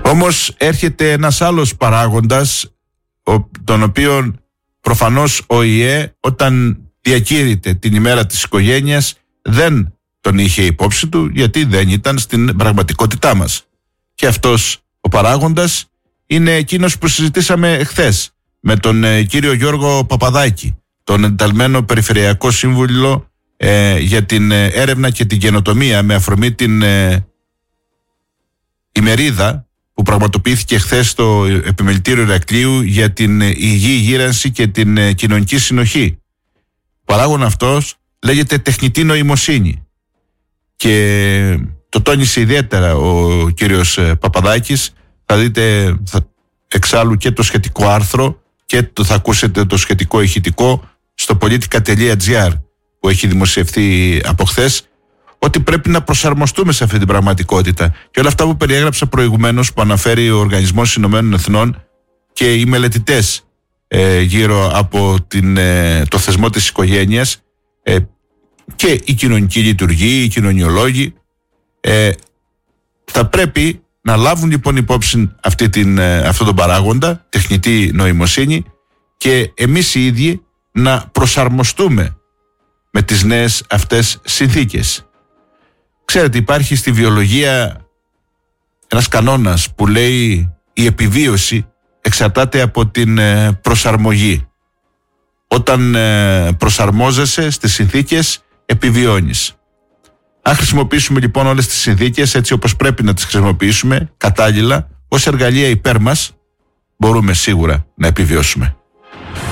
Όμως έρχεται ένας άλλος παράγοντας, τον οποίο προφανώς ο ΙΕ όταν διακήρυτε την ημέρα της οικογένειας δεν τον είχε υπόψη του, γιατί δεν ήταν στην πραγματικότητά μας. Και αυτός ο παράγοντας είναι εκείνος που συζητήσαμε χθες με τον κύριο Γιώργο Παπαδάκη, τον ενταλμένο Περιφερειακό Σύμβουλο για την έρευνα και την καινοτομία, με αφορμή την ημερίδα που πραγματοποιήθηκε χθες στο Επιμελητήριο Ηρακλείου για την υγιή γύρανση και την κοινωνική συνοχή. Ο παράγων αυτός λέγεται τεχνητή νοημοσύνη και το τόνισε ιδιαίτερα ο κύριος Παπαδάκης. Θα δείτε εξάλλου και το σχετικό άρθρο και θα ακούσετε το σχετικό ηχητικό στο politica.gr που έχει δημοσιευθεί από χθες, ότι πρέπει να προσαρμοστούμε σε αυτή την πραγματικότητα. Και όλα αυτά που περιέγραψα προηγουμένως, που αναφέρει ο Οργανισμός Ηνωμένων Εθνών και οι μελετητές γύρω από το θεσμό της οικογένειας, και οι κοινωνικοί λειτουργοί, οι κοινωνιολόγοι, θα πρέπει να λάβουν λοιπόν υπόψη αυτόν τον παράγοντα, τεχνητή νοημοσύνη, και εμείς οι ίδιοι να προσαρμοστούμε με τις νέες αυτές συνθήκες. Ξέρετε, υπάρχει στη βιολογία ένας κανόνας που λέει η επιβίωση εξαρτάται από την προσαρμογή. Όταν προσαρμόζεσαι στις συνθήκες, επιβιώνεις. Αν χρησιμοποιήσουμε λοιπόν όλες τις συνθήκες έτσι όπως πρέπει να τις χρησιμοποιήσουμε, κατάλληλα, ως εργαλεία υπέρ μας, μπορούμε σίγουρα να επιβιώσουμε.